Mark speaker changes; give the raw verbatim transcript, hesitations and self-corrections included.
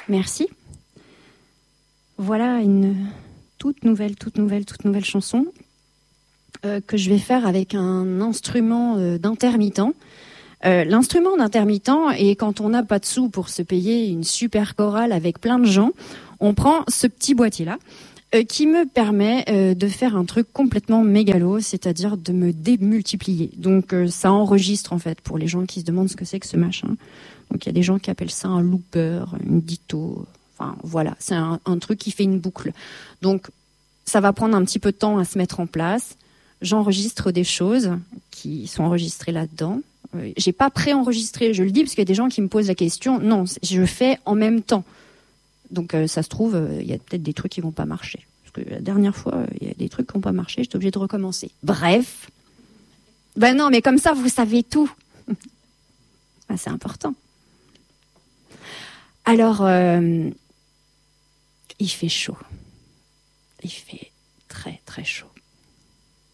Speaker 1: Merci. Voilà une toute nouvelle, toute nouvelle, toute nouvelle chanson euh, que je vais faire avec un instrument euh, d'intermittent. Euh, l'instrument d'intermittent, et quand on n'a pas de sous pour se payer une super chorale avec plein de gens, on prend ce petit boîtier-là euh, qui me permet euh, de faire un truc complètement mégalo, c'est-à-dire de me démultiplier. Donc euh, ça enregistre en fait pour les gens qui se demandent ce que c'est que ce machin. Donc il y a des gens qui appellent ça un looper, une ditto. Enfin voilà, c'est un, un truc qui fait une boucle. Donc ça va prendre un petit peu de temps à se mettre en place. J'enregistre des choses qui sont enregistrées là-dedans. Euh, j'ai pas préenregistré, je le dis parce qu'il y a des gens qui me posent la question. Non, je fais en même temps. Donc euh, ça se trouve, euh, il y a peut-être des trucs qui vont pas marcher. Parce que la dernière fois, euh, il y a des trucs qui n'ont pas marché, j'étais obligée de recommencer. Bref. Ben non, mais comme ça, vous savez tout. Ben, c'est important. Alors, euh, il fait chaud. Il fait très très chaud.